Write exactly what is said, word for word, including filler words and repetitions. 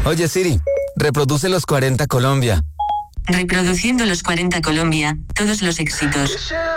Oye, Siri, reproduce los cuarenta Colombia. Reproduciendo los cuarenta Colombia, todos los éxitos.